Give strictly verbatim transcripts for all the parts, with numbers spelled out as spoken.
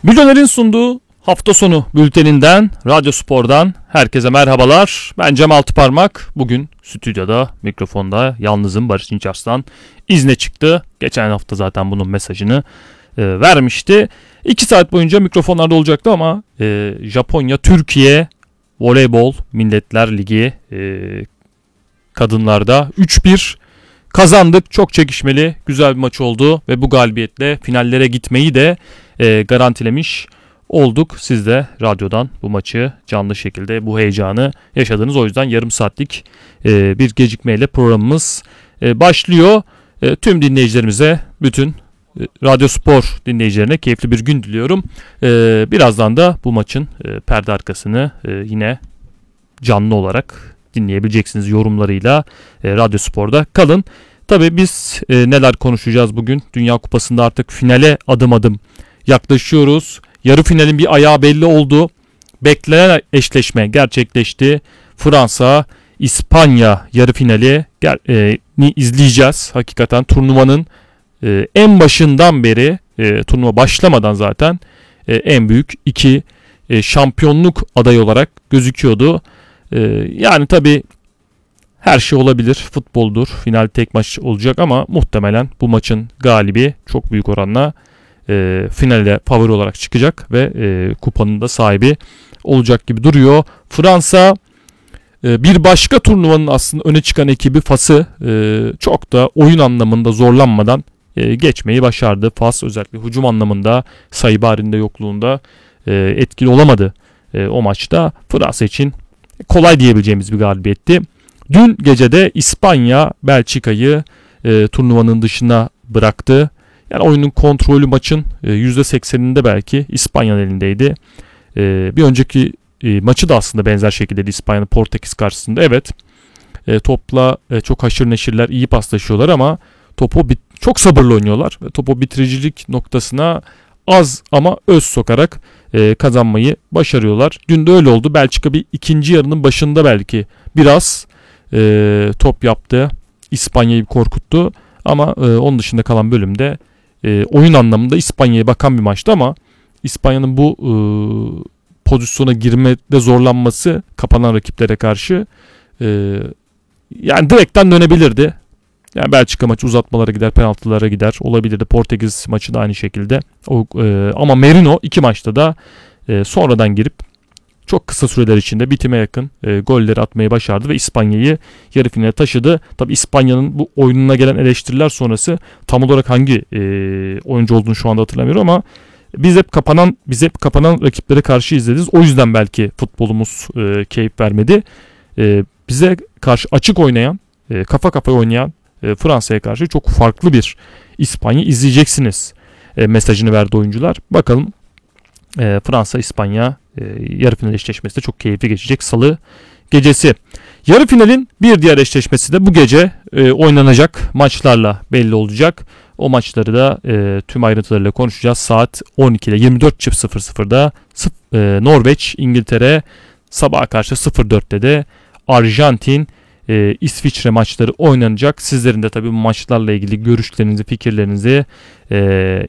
Milyoner'in sunduğu hafta sonu bülteninden, Radyo Spor'dan herkese merhabalar. Ben Cem Altıparmak. Bugün stüdyoda, mikrofonda yalnızım. Barış İnçarslan izne çıktı. Geçen hafta zaten bunun mesajını e, vermişti. İki saat boyunca mikrofonlarda olacaktı ama e, Japonya-Türkiye Voleybol Milletler Ligi e, kadınlarda üç bir kazandık. Çok çekişmeli, güzel bir maç oldu ve bu galibiyetle finallere gitmeyi de e, garantilemiş olduk. Siz de radyodan bu maçı canlı şekilde, bu heyecanı yaşadınız. O yüzden yarım saatlik e, bir gecikmeyle programımız e, başlıyor. E, tüm dinleyicilerimize, bütün e, Radyo Spor dinleyicilerine keyifli bir gün diliyorum. E, birazdan da bu maçın e, perde arkasını e, yine canlı olarak dinleyebileceksiniz yorumlarıyla e, Radyo Spor'da. Kalın. Tabii biz e, neler konuşacağız bugün? Dünya Kupası'nda artık finale adım adım yaklaşıyoruz. Yarı finalin bir ayağı belli oldu. Beklenen eşleşme gerçekleşti. Fransa, İspanya yarı finali e, ni izleyeceğiz. Hakikaten turnuvanın e, en başından beri, e, turnuva başlamadan zaten e, en büyük iki e, şampiyonluk adayı olarak gözüküyordu. E, yani tabii her şey olabilir. Futboldur. Final tek maç olacak ama muhtemelen bu maçın galibi çok büyük oranla e, finale favori olarak çıkacak ve e, kupanın da sahibi olacak gibi duruyor. Fransa e, bir başka turnuvanın aslında öne çıkan ekibi Fas'ı e, çok da oyun anlamında zorlanmadan e, geçmeyi başardı. Fas özellikle hücum anlamında Sayı Bari'nin de yokluğunda e, etkili olamadı e, o maçta. Fransa için kolay diyebileceğimiz bir galibiyetti. Dün gece de İspanya Belçika'yı e, turnuvanın dışına bıraktı. Yani oyunun kontrolü maçın e, yüzde sekseninde belki İspanya'nın elindeydi. E, bir önceki e, maçı da aslında benzer şekilde İspanya'nın Portekiz karşısında. Evet, e, topla e, çok haşır neşirler, iyi paslaşıyorlar ama topu bit- çok sabırlı oynuyorlar. Topu bitiricilik noktasına az ama öz sokarak e, kazanmayı başarıyorlar. Dün de öyle oldu. Belçika bir ikinci yarının başında belki biraz e, top yaptı. İspanya'yı korkuttu. Ama e, onun dışında kalan bölümde e, oyun anlamında İspanya'ya bakan bir maçtı ama İspanya'nın bu e, pozisyona girmede zorlanması kapanan rakiplere karşı e, yani direkten dönebilirdi. Yani Belçika maçı uzatmalara gider, penaltılara gider. Olabilirdi. Portekiz maçı da aynı şekilde. O, e, ama Merino iki maçta da e, sonradan girip çok kısa süreler içinde bitime yakın e, golleri atmayı başardı ve İspanya'yı yarı finale taşıdı. Tabii İspanya'nın bu oyununa gelen eleştiriler sonrası tam olarak hangi e, oyuncu olduğunu şu anda hatırlamıyorum ama biz hep kapanan biz hep kapanan rakiplere karşı izlediniz. O yüzden belki futbolumuz e, keyif vermedi. E, bize karşı açık oynayan, e, kafa kafaya oynayan e, Fransa'ya karşı çok farklı bir İspanya izleyeceksiniz e, mesajını verdi oyuncular. Bakalım e, Fransa-İspanya e, yarı final eşleşmesi de çok keyifli geçecek salı gecesi. Yarı finalin bir diğer eşleşmesi de bu gece e, oynanacak maçlarla belli olacak. O maçları da e, tüm ayrıntılarıyla konuşacağız. Saat on ikide yirmi dört sıfır sıfırda e, Norveç, İngiltere, sabaha karşı sıfır dörtte de Arjantin, e, İsviçre maçları oynanacak. Sizlerin de tabii bu maçlarla ilgili görüşlerinizi, fikirlerinizi, e,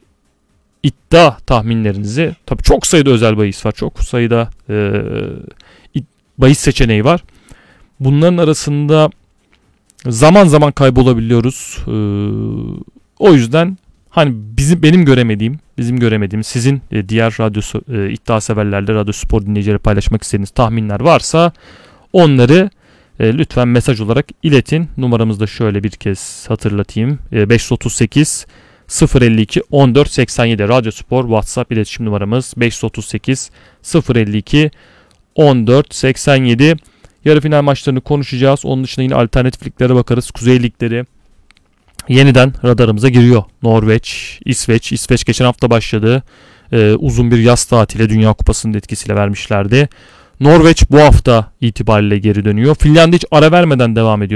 iddia tahminlerinizi, tabii çok sayıda özel bahis var. Çok sayıda e, bahis seçeneği var. Bunların arasında zaman zaman kaybolabiliyoruz. E, o yüzden hani bizim benim göremediğim, bizim göremediğim, sizin e, diğer radyo e, iddia severlerle, radyo spor dinleyicileri paylaşmak istediğiniz tahminler varsa onları e, lütfen mesaj olarak iletin. Numaramızı da şöyle bir kez hatırlatayım. E, beş otuz sekiz sıfır elli iki on dört seksen yedi Radyo Spor WhatsApp iletişim numaramız beş otuz sekiz sıfır elli iki on dört seksen yedi. Yarı final maçlarını konuşacağız. Onun dışında yine alternatif liglere bakarız. Kuzey ligleri yeniden radarımıza giriyor. Norveç, İsveç. İsveç geçen hafta başladı. Ee, uzun bir yaz tatili Dünya Kupası'nın etkisiyle vermişlerdi. Norveç bu hafta itibariyle geri dönüyor. Finlandiya hiç ara vermeden devam ediyor.